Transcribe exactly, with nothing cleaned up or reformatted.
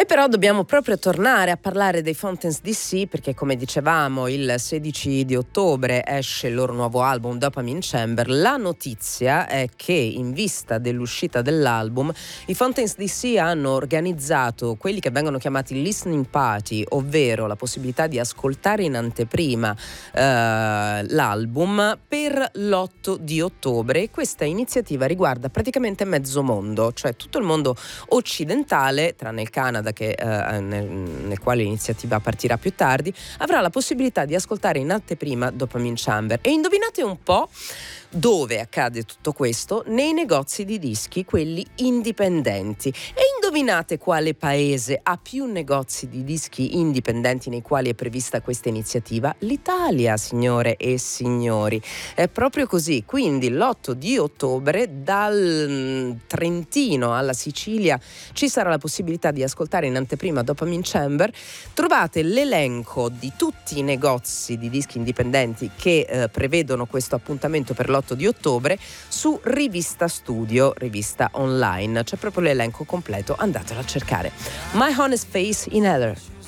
però dobbiamo proprio tornare a parlare dei Fontaines D C, perché come dicevamo il sedici di ottobre esce il loro nuovo album Dopamine Chamber. La notizia è che in vista dell'uscita dell'album i Fontaines D C hanno organizzato quelli che vengono chiamati listening party, ovvero la possibilità di ascoltare in anteprima eh, l'album per l'otto di ottobre, e questa iniziativa riguarda praticamente mezzo mondo, cioè tutto il mondo occidentale, tranne il Canada che, eh, nel, nel quale l'iniziativa partirà più tardi, avrà la possibilità di ascoltare in anteprima Dopamine Chamber. E indovinate un po' dove accade tutto questo? Nei negozi di dischi, quelli indipendenti. E indovinate quale paese ha più negozi di dischi indipendenti nei quali è prevista questa iniziativa? L'Italia, signore e signori. È proprio così. Quindi l'otto di ottobre dal Trentino alla Sicilia ci sarà la possibilità di ascoltare in anteprima Dopamine Chamber. Trovate l'elenco di tutti i negozi di dischi indipendenti che eh, prevedono questo appuntamento per l'otto di ottobre su Rivista Studio, rivista online. C'è proprio l'elenco completo, andatelo a cercare. My Honest Face in Heather.